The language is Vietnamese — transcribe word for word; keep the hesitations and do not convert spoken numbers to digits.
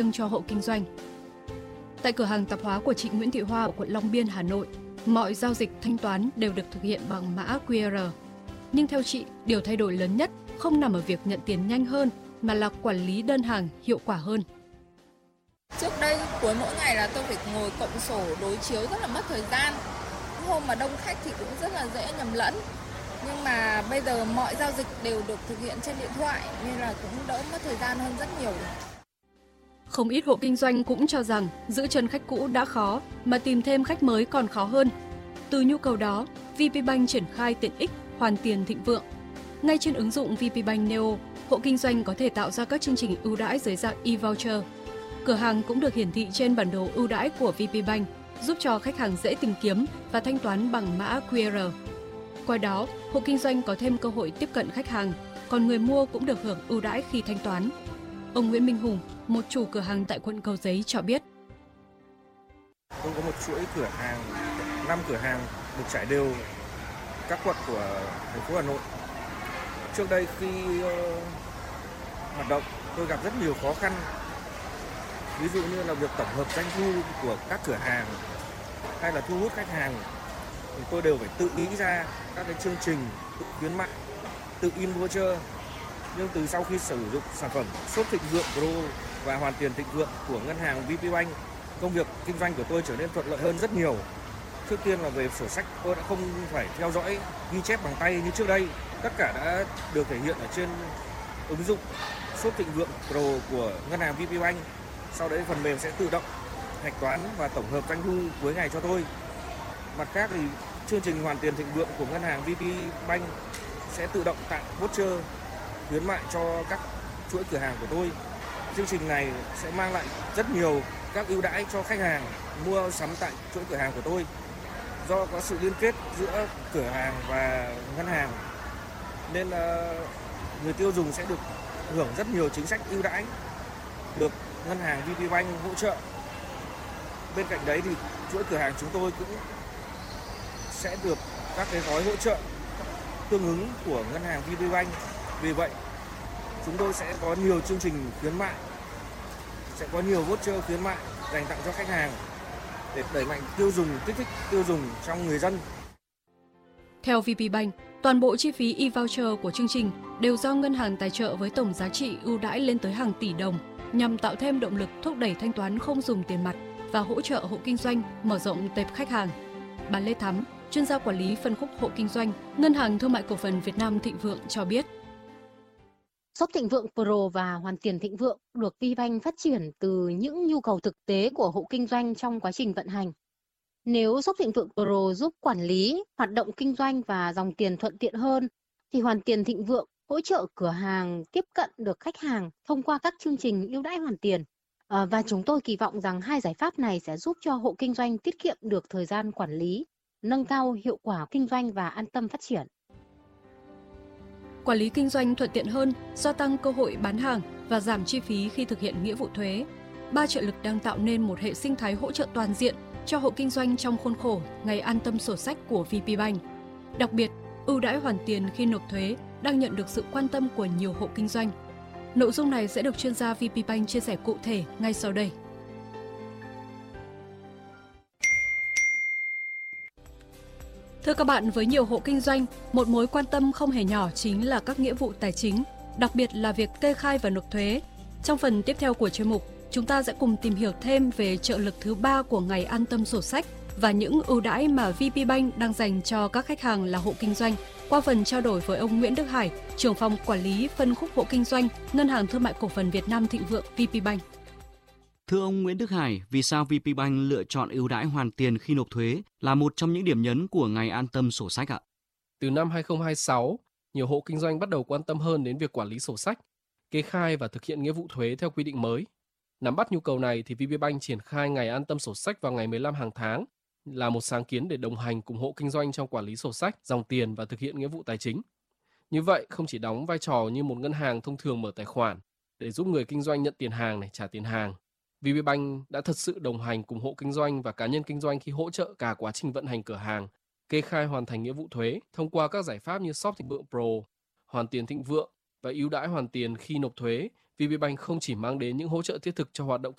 Banh cho hộ kinh doanh. Tại cửa hàng tạp hóa của chị Nguyễn Thị Hoa ở quận Long Biên, Hà Nội, mọi giao dịch thanh toán đều được thực hiện bằng mã quy rờ. Nhưng theo chị, điều thay đổi lớn nhất không nằm ở việc nhận tiền nhanh hơn mà là quản lý đơn hàng hiệu quả hơn. Trước đây cuối mỗi ngày là tôi phải ngồi cộng sổ đối chiếu rất là mất thời gian. Hôm mà đông khách thì cũng rất là dễ nhầm lẫn. Nhưng mà bây giờ mọi giao dịch đều được thực hiện trên điện thoại nên là cũng đỡ mất thời gian hơn rất nhiều. Không ít hộ kinh doanh cũng cho rằng giữ chân khách cũ đã khó mà tìm thêm khách mới còn khó hơn. Từ nhu cầu đó, vê pê Bank triển khai tiện ích hoàn tiền thịnh vượng. Ngay trên ứng dụng vê pê Bank Neo, hộ kinh doanh có thể tạo ra các chương trình ưu đãi dưới dạng e-voucher. Cửa hàng cũng được hiển thị trên bản đồ ưu đãi của vê pê Bank, giúp cho khách hàng dễ tìm kiếm và thanh toán bằng mã quy rờ. Qua đó, hộ kinh doanh có thêm cơ hội tiếp cận khách hàng, còn người mua cũng được hưởng ưu đãi khi thanh toán. Ông Nguyễn Minh Hùng, một chủ cửa hàng tại quận Cầu Giấy cho biết. Tôi có một chuỗi cửa hàng, năm cửa hàng được trải đều các quận của thành phố Hà Nội. Trước đây khi uh, hoạt động, tôi gặp rất nhiều khó khăn. Ví dụ như là việc tổng hợp doanh thu của các cửa hàng hay là thu hút khách hàng, thì tôi đều phải tự nghĩ ra các cái chương trình, tự khuyến mại, tự in voucher. Nhưng từ sau khi sử dụng sản phẩm Shop Thịnh Vượng Pro và Hoàn Tiền Thịnh Vượng của ngân hàng vê pê Bank, công việc kinh doanh của tôi trở nên thuận lợi hơn rất nhiều. Trước tiên là về sổ sách, tôi đã không phải theo dõi ghi chép bằng tay như trước đây. Tất cả đã được thể hiện ở trên ứng dụng Shop Thịnh Vượng Pro của ngân hàng vê pê Bank. Sau đấy phần mềm sẽ tự động hạch toán và tổng hợp doanh thu cuối ngày cho tôi. Mặt khác thì chương trình Hoàn Tiền Thịnh Vượng của ngân hàng vê pê Bank sẽ tự động tặng voucher khuyến mại cho các chuỗi cửa hàng của tôi. Chương trình này sẽ mang lại rất nhiều các ưu đãi cho khách hàng mua sắm tại chuỗi cửa hàng của tôi. Do có sự liên kết giữa cửa hàng và ngân hàng nên người tiêu dùng sẽ được hưởng rất nhiều chính sách ưu đãi được ngân hàng vê pê Bank hỗ trợ. Bên cạnh đấy thì chuỗi cửa hàng chúng tôi cũng sẽ được các cái gói hỗ trợ tương ứng của ngân hàng vê pê Bank. Vì vậy, chúng tôi sẽ có nhiều chương trình khuyến mại, sẽ có nhiều voucher khuyến mại dành tặng cho khách hàng để đẩy mạnh tiêu dùng, kích thích tiêu dùng trong người dân. Theo vê pê Bank, toàn bộ chi phí e-voucher của chương trình đều do ngân hàng tài trợ với tổng giá trị ưu đãi lên tới hàng tỷ đồng, nhằm tạo thêm động lực thúc đẩy thanh toán không dùng tiền mặt và hỗ trợ hộ kinh doanh mở rộng tệp khách hàng. Bà Lê Thắm, chuyên gia quản lý phân khúc hộ kinh doanh, Ngân hàng Thương mại Cổ phần Việt Nam Thịnh Vượng cho biết. Shop Thịnh Vượng Pro và Hoàn Tiền Thịnh Vượng được VPBank phát triển từ những nhu cầu thực tế của hộ kinh doanh trong quá trình vận hành. Nếu Shop Thịnh Vượng Pro giúp quản lý, hoạt động kinh doanh và dòng tiền thuận tiện hơn, thì Hoàn Tiền Thịnh Vượng hỗ trợ cửa hàng tiếp cận được khách hàng thông qua các chương trình ưu đãi hoàn tiền. À, và chúng tôi kỳ vọng rằng hai giải pháp này sẽ giúp cho hộ kinh doanh tiết kiệm được thời gian quản lý, nâng cao hiệu quả kinh doanh và an tâm phát triển. Quản lý kinh doanh thuận tiện hơn, gia tăng cơ hội bán hàng và giảm chi phí khi thực hiện nghĩa vụ thuế. Ba trợ lực đang tạo nên một hệ sinh thái hỗ trợ toàn diện cho hộ kinh doanh trong khuôn khổ Ngày An Tâm Sổ Sách của VPBank. Đặc biệt, ưu đãi hoàn tiền khi nộp thuế đang nhận được sự quan tâm của nhiều hộ kinh doanh. Nội dung này sẽ được chuyên gia VPBank chia sẻ cụ thể ngay sau đây. Thưa các bạn, với nhiều hộ kinh doanh, một mối quan tâm không hề nhỏ chính là các nghĩa vụ tài chính, đặc biệt là việc kê khai và nộp thuế. Trong phần tiếp theo của chuyên mục, chúng ta sẽ cùng tìm hiểu thêm về trợ lực thứ ba của Ngày An Tâm Sổ Sách và những ưu đãi mà VPBank đang dành cho các khách hàng là hộ kinh doanh qua phần trao đổi với ông Nguyễn Đức Hải, trưởng phòng quản lý phân khúc hộ kinh doanh, Ngân hàng Thương mại Cổ phần Việt Nam Thịnh Vượng VPBank. Thưa ông Nguyễn Đức Hải, vì sao VPBank lựa chọn ưu đãi hoàn tiền khi nộp thuế là một trong những điểm nhấn của Ngày An Tâm Sổ Sách ạ? Từ năm hai không hai sáu, nhiều hộ kinh doanh bắt đầu quan tâm hơn đến việc quản lý sổ sách, kê khai và thực hiện nghĩa vụ thuế theo quy định mới. Nắm bắt nhu cầu này thì VPBank triển khai Ngày An Tâm Sổ Sách vào ngày mười lăm hàng tháng, là một sáng kiến để đồng hành cùng hộ kinh doanh trong quản lý sổ sách, dòng tiền và thực hiện nghĩa vụ tài chính. Như vậy, không chỉ đóng vai trò như một ngân hàng thông thường mở tài khoản để giúp người kinh doanh nhận tiền hàng này, trả tiền hàng, VPBank đã thật sự đồng hành cùng hộ kinh doanh và cá nhân kinh doanh khi hỗ trợ cả quá trình vận hành cửa hàng, kê khai hoàn thành nghĩa vụ thuế thông qua các giải pháp như Shop Thịnh Vượng Pro, Hoàn Tiền Thịnh Vượng và ưu đãi hoàn tiền khi nộp thuế. VPBank không chỉ mang đến những hỗ trợ thiết thực cho hoạt động